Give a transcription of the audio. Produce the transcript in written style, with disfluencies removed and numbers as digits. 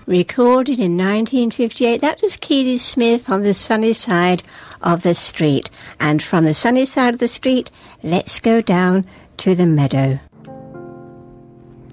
recorded in 1958. That was Keely Smith on the Sunny Side of the Street. And from the sunny side of the street, let's go down to the meadow.